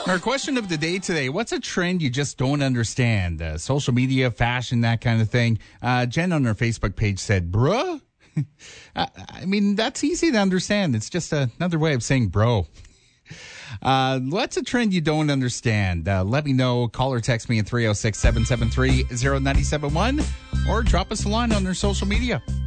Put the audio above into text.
Our question of the day today, what's a trend you just don't understand? Social media, fashion, that kind of thing. Jen on her Facebook page said, bruh? I mean, that's easy to understand. It's just another way of saying bro. What's a trend you don't understand? Let me know. Call or text me at 306-773-0971 or drop us a line on their social media.